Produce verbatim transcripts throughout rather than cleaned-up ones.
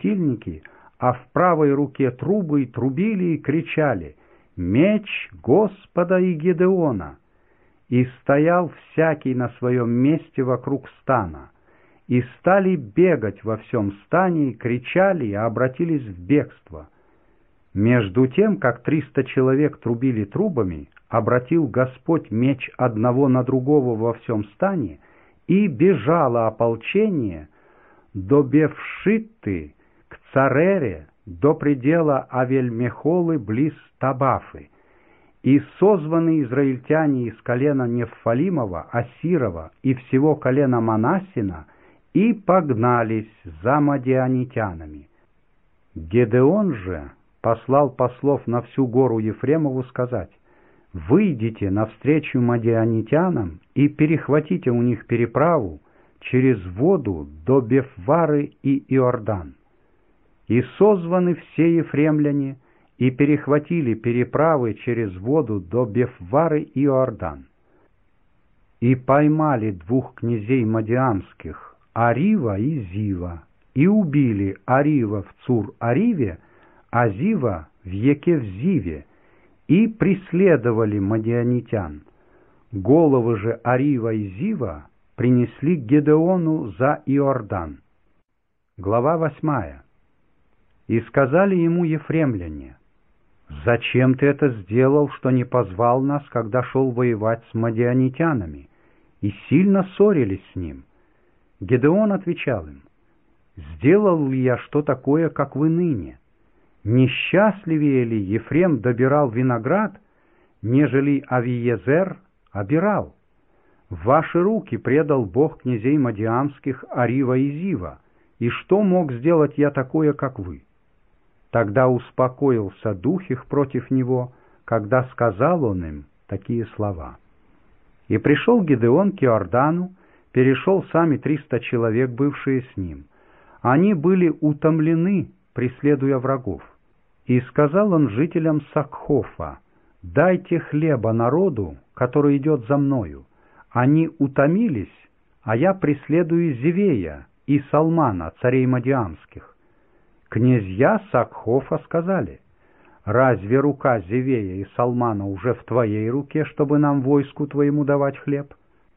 светильники, а в правой руке трубы трубили и кричали: «Меч Господа и Гедеона!» И стоял всякий на своем месте вокруг стана. И стали бегать во всем стане, и кричали, и обратились в бегство. Между тем, как триста человек трубили трубами, обратил Господь меч одного на другого во всем стане, и бежало ополчение до Бефшитты, к Царере, до предела Авель-Мехолы близ Табафы. И созваны израильтяне из колена Неффалимова, Асирова и всего колена Манассина, и погнались за мадианитянами. Гедеон же послал послов на всю гору Ефремову сказать: «Выйдите навстречу мадианитянам и перехватите у них переправу через воду до Бефвары и Иордан». И созваны все ефремляне, и перехватили переправы через воду до Бефвары и Иордан. И поймали двух князей мадиамских, Арива и Зива, и убили Арива в Цур-Ариве, а Зива в Екев-Зиве, и преследовали мадианитян. Головы же Арива и Зива принесли к Гедеону за Иордан. Глава восьмая. И сказали ему ефремляне: «Зачем ты это сделал, что не позвал нас, когда шел воевать с мадианитянами?» И сильно ссорились с ним. Гедеон отвечал им: «Сделал ли я что такое, как вы ныне? Несчастливее ли Ефрем добирал виноград, нежели Авиезер обирал? В ваши руки предал Бог князей мадиамских Арива и Зива, и что мог сделать я такое, как вы?» Тогда успокоился дух их против него, когда сказал он им такие слова. И пришел Гедеон к Иордану, перешел сами триста человек, бывшие с ним. Они были утомлены, преследуя врагов. И сказал он жителям Сакхофа: «Дайте хлеба народу, который идет за мною. Они утомились, а я преследую Зевея и Салмана, царей мадиамских». Князья Сакхофа сказали: «Разве рука Зевея и Салмана уже в твоей руке, чтобы нам войску твоему давать хлеб?»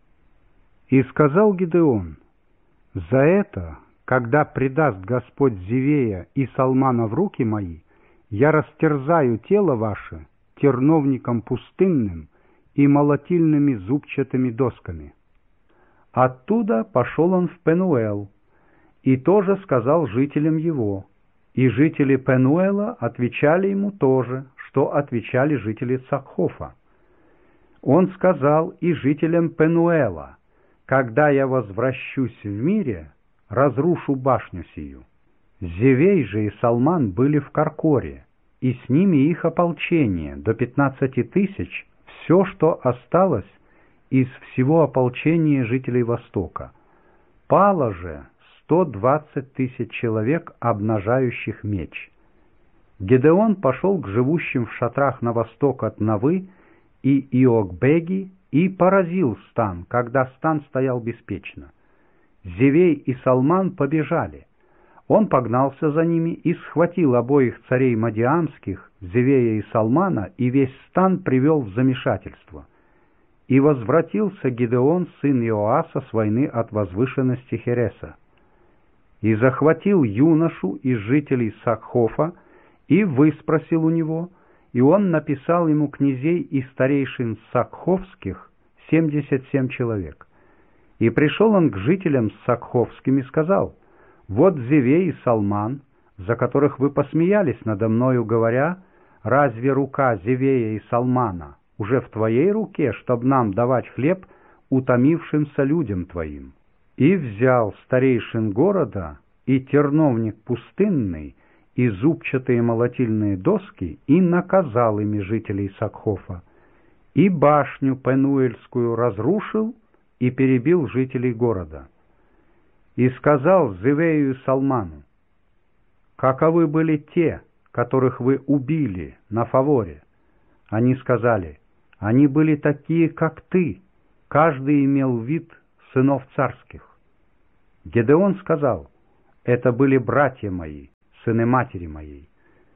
И сказал Гедеон: «За это, когда предаст Господь Зевея и Салмана в руки мои, я растерзаю тело ваше терновником пустынным и молотильными зубчатыми досками». Оттуда пошел он в Пенуэл, и тоже сказал жителям его. И жители Пенуэла отвечали ему тоже, что отвечали жители Сакхофа. Он сказал и жителям Пенуэла: «Когда я возвращусь в мире, разрушу башню сию». Зевей же и Салман были в Каркоре, и с ними их ополчение до пятнадцати тысяч, все, что осталось из всего ополчения жителей Востока. Пало же сто двадцать тысяч человек, обнажающих меч. Гедеон пошел к живущим в шатрах на восток от Навы и Иокбеги и поразил стан, когда стан стоял беспечно. Зевей и Салман побежали. Он погнался за ними и схватил обоих царей мадиамских, Зевея и Салмана, и весь стан привел в замешательство. И возвратился Гедеон, сын Иоаса, с войны от возвышенности Хереса. И захватил юношу из жителей Сакхофа, и выспросил у него, и он написал ему князей и старейшин Сакховских, семьдесят семь человек. И пришел он к жителям Сакховским и сказал: «Вот Зевей и Салман, за которых вы посмеялись надо мною, говоря: разве рука Зевея и Салмана уже в твоей руке, чтоб нам давать хлеб утомившимся людям твоим?» И взял старейшин города и терновник пустынный, и зубчатые молотильные доски, и наказал ими жителей Сакхофа, и башню Пенуэльскую разрушил, и перебил жителей города. И сказал Зевею и Салману: «Каковы были те, которых вы убили на Фаворе?» Они сказали: «Они были такие, как ты, каждый имел вид сынов царских». Гедеон сказал: «Это были братья мои, сыны матери моей.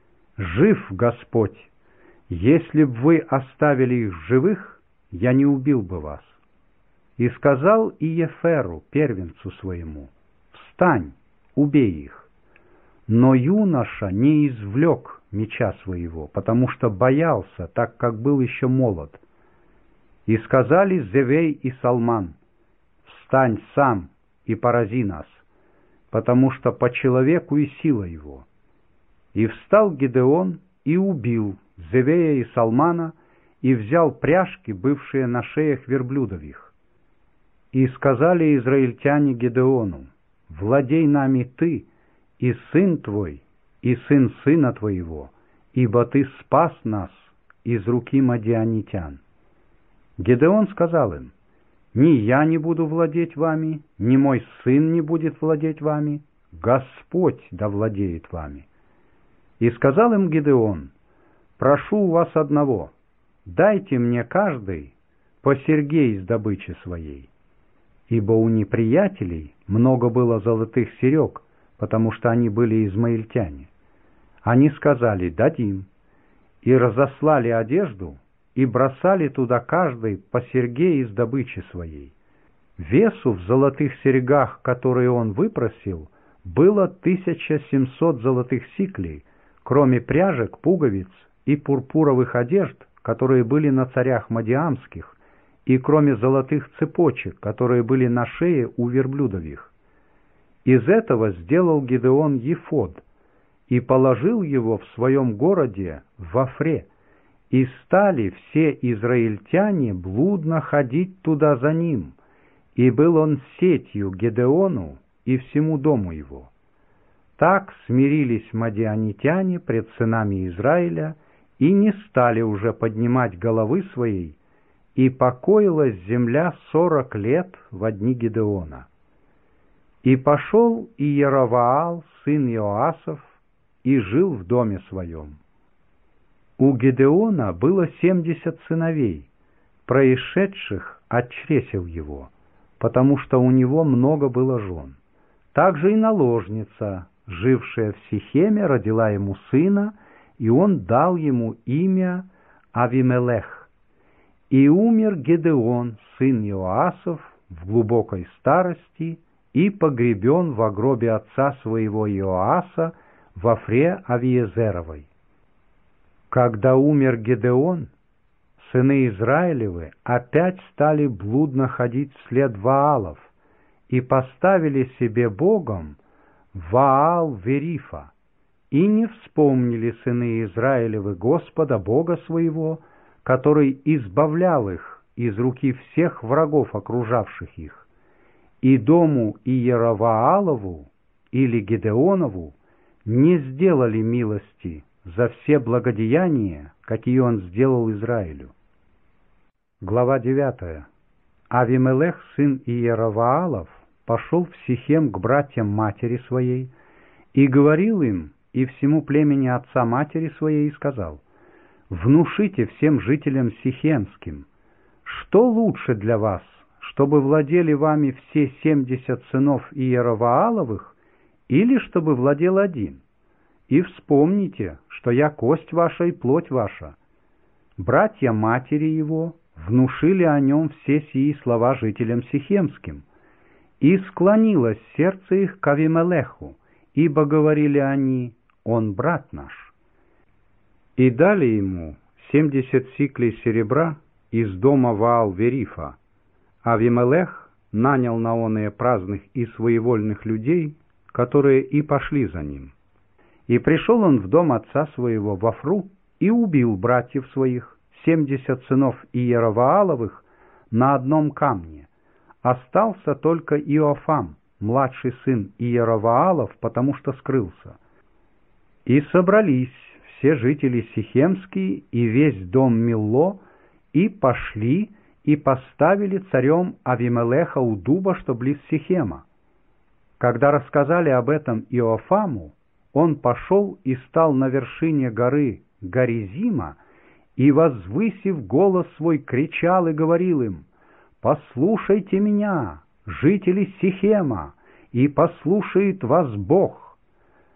Жив Господь! Если б вы оставили их живых, я не убил бы вас. И сказал Иеферу, первенцу своему: встань, убей их. Но юноша не извлек меча своего, потому что боялся, так как был еще молод. И сказали Зевей и Салман: встань сам и порази нас, потому что по человеку и сила его. И встал Гидеон и убил Зевея и Салмана, и взял пряжки, бывшие на шеях верблюдов их. И сказали израильтяне Гидеону: владей нами ты, и сын твой, и сын сына твоего, ибо ты спас нас из руки мадианитян. Гидеон сказал им: ни я не буду владеть вами, ни мой сын не будет владеть вами, Господь да владеет вами. И сказал им Гидеон: прошу у вас одного, дайте мне каждый по серьге из добычи своей. Ибо у неприятелей много было золотых серег, потому что они были измаильтяне. Они сказали: дадим, и разослали одежду, и бросали туда каждый по серьге из добычи своей. Весу в золотых серьгах, которые он выпросил, было тысяча семьсот золотых сиклей, кроме пряжек, пуговиц и пурпуровых одежд, которые были на царях мадиамских, и кроме золотых цепочек, которые были на шее у верблюдов их. Из этого сделал Гидеон ефод и положил его в своем городе в Афре, и стали все израильтяне блудно ходить туда за ним, и был он сетью Гидеону и всему дому его. Так смирились мадианитяне пред сынами Израиля и не стали уже поднимать головы своей, и покоилась земля сорок лет во дни Гидеона. И пошел Иероваал, сын Иоасов, и жил в доме своем. У Гидеона было семьдесят сыновей, происшедших от чресел его, потому что у него много было жен. Также и наложница, жившая в Сихеме, родила ему сына, и он дал ему имя Авимелех. И умер Гидеон, сын Иоасов, в глубокой старости, и погребен во гробе отца своего Иоаса в Афре Авиезеровой. Когда умер Гидеон, сыны Израилевы опять стали блудно ходить вслед Ваалов и поставили себе богом Ваал-Верифа, и не вспомнили сыны Израилевы Господа Бога своего, который избавлял их из руки всех врагов, окружавших их, и дому Иероваалову или Гидеонову не сделали милости за все благодеяния, какие он сделал Израилю. Глава девятая. Авимелех, сын Иероваалов, пошел в Сихем к братьям матери своей и говорил им и всему племени отца матери своей, и сказал: «Внушите всем жителям сихемским, что лучше для вас, чтобы владели вами все семьдесят сынов Иеровааловых, или чтобы владел один? И вспомните, что я кость ваша и плоть ваша». Братья матери его внушили о нем все сии слова жителям сихемским, и склонилось сердце их к Авимелеху, ибо говорили они: «Он брат наш». И дали ему семьдесят сиклей серебра из дома Ваал-Верифа. Авимелех нанял на оные праздных и своевольных людей, которые и пошли за ним. И пришел он в дом отца своего в Афру и убил братьев своих, семьдесят сынов Иеровааловых, на одном камне. Остался только Иофам, младший сын Иероваалов, потому что скрылся. И собрались все жители сихемские и весь дом Милло, и пошли и поставили царем Авимелеха у дуба, что близ Сихема. Когда рассказали об этом Иофаму, он пошел и стал на вершине горы Горизима, и, возвысив голос свой, кричал и говорил им: «Послушайте меня, жители Сихема, и послушает вас Бог.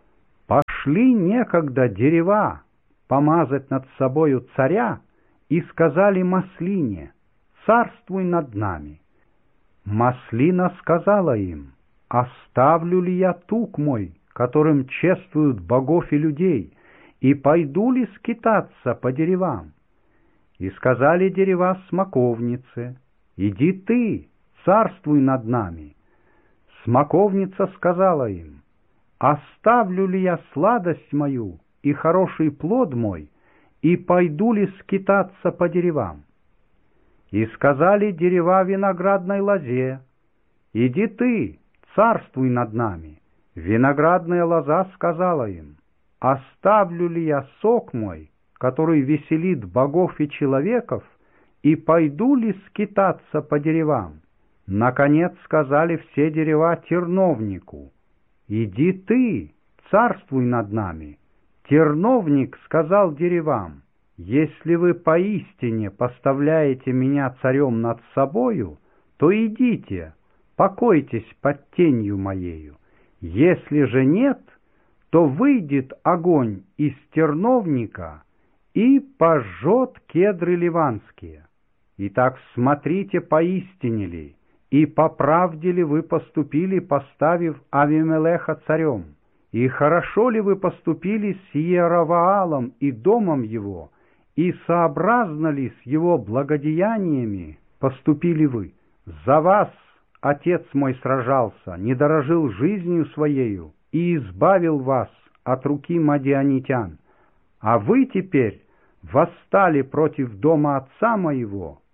Пошли некогда дерева помазать над собою царя, и сказали Маслине: «Царствуй над нами». Маслина сказала им: «Оставлю ли я тук мой, которым чествуют богов и людей, и пойду ли скитаться по деревам?» И сказали дерева смоковнице: «Иди ты, царствуй над нами». Смоковница сказала им: «Оставлю ли я сладость мою и хороший плод мой, и пойду ли скитаться по деревам?» И сказали дерева виноградной лозе: «Иди ты, царствуй над нами». Виноградная лоза сказала им: «Оставлю ли я сок мой, который веселит богов и человеков, и пойду ли скитаться по деревам?» Наконец сказали все дерева терновнику: «Иди ты, царствуй над нами». Терновник сказал деревам: «Если вы поистине поставляете меня царем над собою, то идите, покойтесь под тенью моею. Если же нет, то выйдет огонь из терновника и пожжет кедры ливанские. Итак, смотрите, поистине ли и по правде ли вы поступили, поставив Авимелеха царем, и хорошо ли вы поступили с Иераваалом и домом его, и сообразно ли с его благодеяниями поступили вы? За вас отец мой сражался, не дорожил жизнью своею и избавил вас от руки мадианитян. А вы теперь восстали против дома отца моего